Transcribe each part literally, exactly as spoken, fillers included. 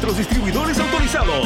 nuestros distribuidores autorizados.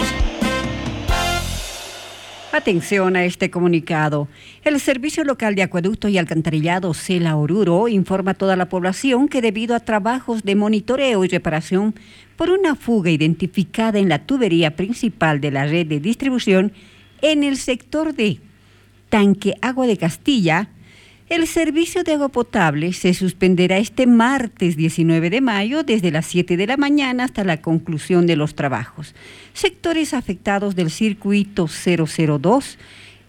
Atención a este comunicado. El Servicio Local de Acueductos y Alcantarillado Cela Oruro informa a toda la población que debido a trabajos de monitoreo y reparación por una fuga identificada en la tubería principal de la red de distribución en el sector de Tanque Agua de Castilla, el servicio de agua potable se suspenderá este martes diecinueve de mayo desde las siete de la mañana hasta la conclusión de los trabajos. Sectores afectados del circuito cero cero dos,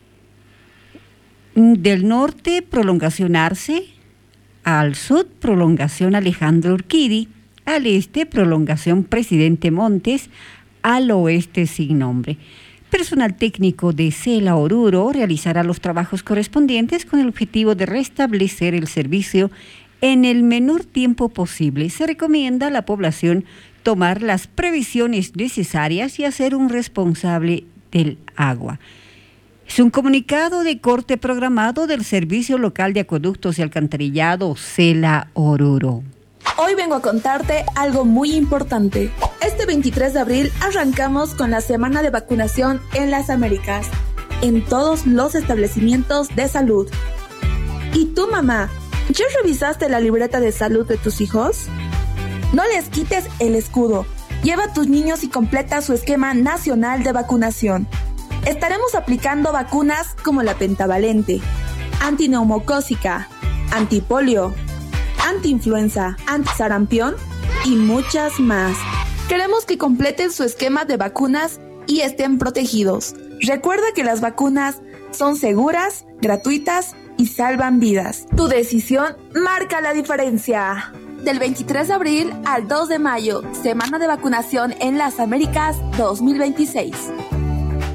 del norte, prolongación Arce, al sur, prolongación Alejandro Urquidi, al este, prolongación Presidente Montes, al oeste sin nombre. Personal técnico de Cela Oruro realizará los trabajos correspondientes con el objetivo de restablecer el servicio en el menor tiempo posible. Se recomienda a la población tomar las previsiones necesarias y hacer un responsable del agua. Es un comunicado de corte programado del Servicio Local de Acueductos y Alcantarillado Cela Oruro. Hoy vengo a contarte algo muy importante. Este veintitrés de abril arrancamos con la semana de vacunación en las Américas, en todos los establecimientos de salud. ¿Y tú, mamá, ya revisaste la libreta de salud de tus hijos? No les quites el escudo. Lleva a tus niños y completa su esquema nacional de vacunación. Estaremos aplicando vacunas como la pentavalente, antineumocócica, antipolio, antiinfluenza, antisarampión y muchas más. Queremos que completen su esquema de vacunas y estén protegidos. Recuerda que las vacunas son seguras, gratuitas y salvan vidas. Tu decisión marca la diferencia. Del veintitrés de abril al dos de mayo, semana de vacunación en las Américas dos mil veintiséis.